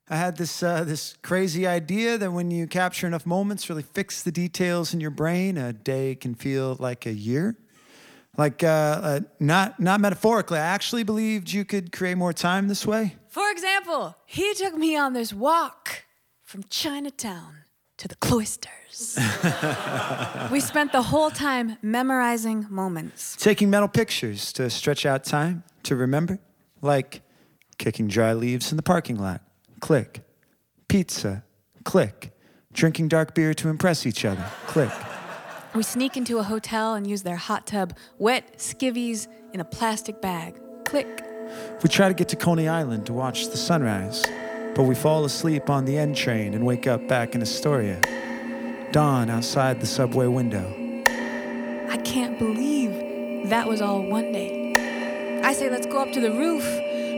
I had this crazy idea that when you capture enough moments, really fix the details in your brain, a day can feel like a year. Like, not metaphorically, I actually believed you could create more time this way. For example, he took me on this walk from Chinatown to the cloisters. We spent the whole time memorizing moments. Taking mental pictures to stretch out time, to remember. Like kicking dry leaves in the parking lot. Click. Pizza. Click. Drinking dark beer to impress each other. Click. We sneak into a hotel and use their hot tub, wet skivvies in a plastic bag. Click. We try to get to Coney Island to watch the sunrise, but we fall asleep on the N train and wake up back in Astoria. Dawn outside the subway window. I can't believe that was all one day. I say, let's go up to the roof